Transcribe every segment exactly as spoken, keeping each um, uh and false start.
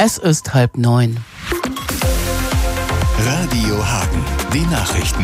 Es ist halb neun. Radio Hagen, die Nachrichten.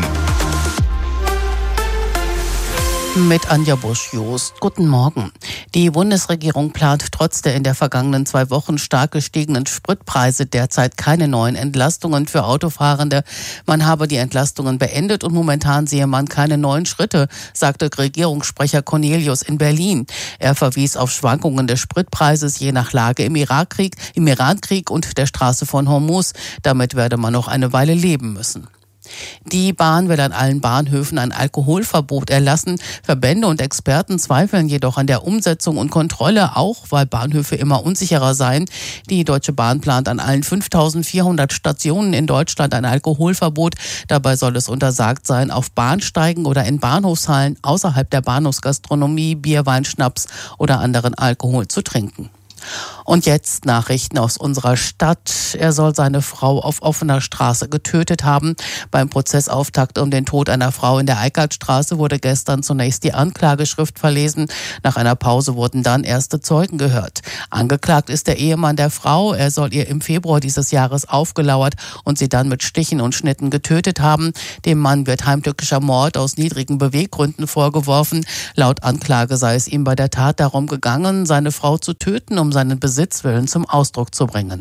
Mit Anja Busch-Jost. Guten Morgen. Die Bundesregierung plant trotz der in der vergangenen zwei Wochen stark gestiegenen Spritpreise derzeit keine neuen Entlastungen für Autofahrende. Man habe die Entlastungen beendet und momentan sehe man keine neuen Schritte, sagte Regierungssprecher Cornelius in Berlin. Er verwies auf Schwankungen des Spritpreises je nach Lage im Irakkrieg, im Irankrieg und der Straße von Hormuz. Damit werde man noch eine Weile leben müssen. Die Bahn will an allen Bahnhöfen ein Alkoholverbot erlassen. Verbände und Experten zweifeln jedoch an der Umsetzung und Kontrolle, auch weil Bahnhöfe immer unsicherer seien. Die Deutsche Bahn plant an allen fünftausendvierhundert Stationen in Deutschland ein Alkoholverbot. Dabei soll es untersagt sein, auf Bahnsteigen oder in Bahnhofshallen außerhalb der Bahnhofsgastronomie Bier, Wein, Schnaps oder anderen Alkohol zu trinken. Und jetzt Nachrichten aus unserer Stadt. Er soll seine Frau auf offener Straße getötet haben. Beim Prozessauftakt um den Tod einer Frau in der Eickaldstraße wurde gestern zunächst die Anklageschrift verlesen. Nach einer Pause wurden dann erste Zeugen gehört. Angeklagt ist der Ehemann der Frau. Er soll ihr im Februar dieses Jahres aufgelauert und sie dann mit Stichen und Schnitten getötet haben. Dem Mann wird heimtückischer Mord aus niedrigen Beweggründen vorgeworfen. Laut Anklage sei es ihm bei der Tat darum gegangen, seine Frau zu töten, um seinen Besitzwillen zum Ausdruck zu bringen.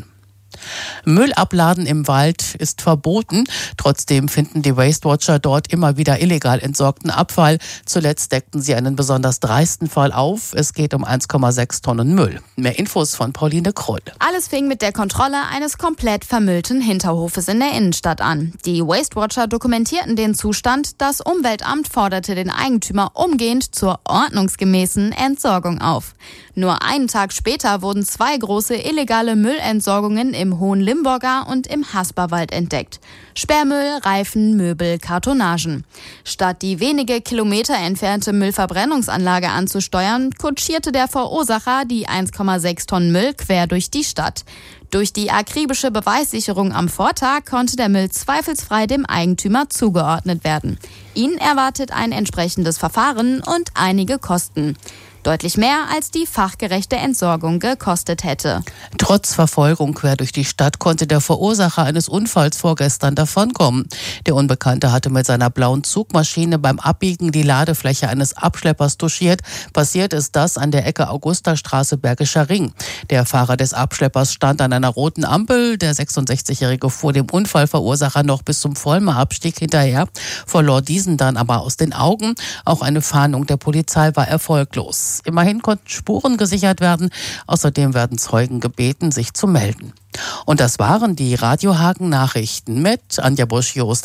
Müll abladen im Wald ist verboten. Trotzdem finden die Wastewatcher dort immer wieder illegal entsorgten Abfall. Zuletzt deckten sie einen besonders dreisten Fall auf. Es geht um eins Komma sechs Tonnen Müll. Mehr Infos von Pauline Krull. Alles fing mit der Kontrolle eines komplett vermüllten Hinterhofes in der Innenstadt an. Die Wastewatcher dokumentierten den Zustand. Das Umweltamt forderte den Eigentümer umgehend zur ordnungsgemäßen Entsorgung auf. Nur einen Tag später wurden zwei große illegale Müllentsorgungen im Hohenlimburger und im Hasperwald entdeckt. Sperrmüll, Reifen, Möbel, Kartonagen. Statt die wenige Kilometer entfernte Müllverbrennungsanlage anzusteuern, kutschierte der Verursacher die eins Komma sechs Tonnen Müll quer durch die Stadt. Durch die akribische Beweissicherung am Vortag konnte der Müll zweifelsfrei dem Eigentümer zugeordnet werden. Ihn erwartet ein entsprechendes Verfahren und einige Kosten. Deutlich mehr, als die fachgerechte Entsorgung gekostet hätte. Trotz Verfolgung quer durch die Stadt konnte der Verursacher eines Unfalls vorgestern davonkommen. Der Unbekannte hatte mit seiner blauen Zugmaschine beim Abbiegen die Ladefläche eines Abschleppers touchiert. Passiert ist das an der Ecke Augustastraße Bergischer Ring. Der Fahrer des Abschleppers stand an einer roten Ampel. Der sechsundsechzigjährige fuhr dem Unfallverursacher noch bis zum Vollmer Abstieg hinterher, verlor diesen dann aber aus den Augen. Auch eine Fahndung der Polizei war erfolglos. Immerhin konnten Spuren gesichert werden. Außerdem werden Zeugen gebeten, sich zu melden. Und das waren die Radio Hagen Nachrichten mit Anja Busch-Jost.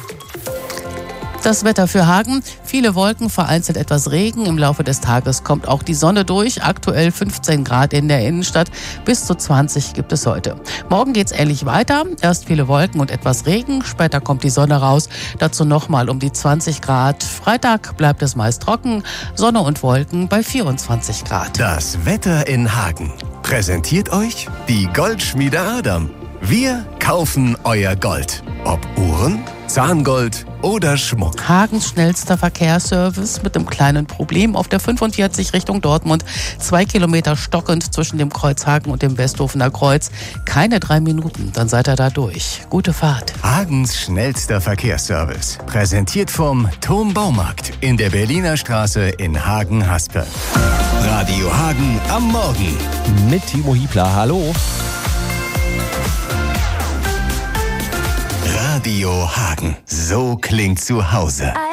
Das Wetter für Hagen, viele Wolken, vereinzelt etwas Regen. Im Laufe des Tages kommt auch die Sonne durch. Aktuell fünfzehn Grad in der Innenstadt, bis zu zwanzig gibt es heute. Morgen geht's ähnlich weiter. Erst viele Wolken und etwas Regen, später kommt die Sonne raus. Dazu nochmal um die zwanzig Grad. Freitag bleibt es meist trocken, Sonne und Wolken bei vierundzwanzig Grad. Das Wetter in Hagen präsentiert euch die Goldschmiede Adam. Wir kaufen euer Gold. Ob Uhren, Zahngold oder Schmuck. Hagens schnellster Verkehrsservice mit einem kleinen Problem auf der fünfundvierzig Richtung Dortmund. Zwei Kilometer stockend zwischen dem Kreuz Hagen und dem Westhofener Kreuz. Keine drei Minuten, dann seid ihr da durch. Gute Fahrt. Hagens schnellster Verkehrsservice. Präsentiert vom Turm Baumarkt in der Berliner Straße in Hagen-Haspe. Radio Hagen am Morgen. Mit Timo Hiebler, hallo. Radio Hagen. So klingt zu Hause.